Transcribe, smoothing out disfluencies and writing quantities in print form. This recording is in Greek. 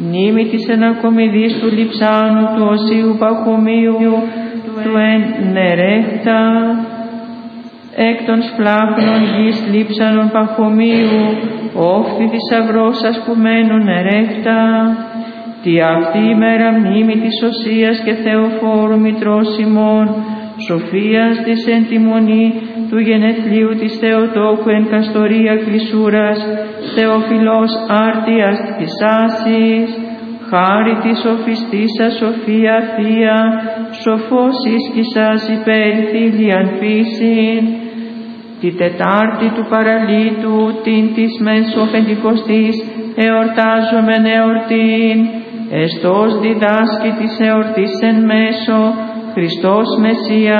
μνήμη της ενακομιδής του Λειψάνου, του Οσίου Παχωμίου, του ενερέχτα, εκ των σπλάχνων γης Λείψανων Παχωμίου, όχθη θησαυρός ασκουμένων ερέχτα, τι αυτή η μέρα μνήμη της Οσίας και Θεοφόρου Μητρός ημών, Σοφίας της εν τη μονή του γενεθλίου της Θεοτόκου εν καστορία κλεισούρας, Θεοφιλός άρτιας της άσης, χάρη της σοφιστήσα Σοφία Θεία, σοφός ίσκησας υπέρ θήλιαν φύσιν, τη Τετάρτη του παραλίτου, την της Μεσοπεντηκοστής, εορτάζομεν εορτήν, εστός διδάσκη της εορτής εν μέσω, Χριστός Μεσσίας,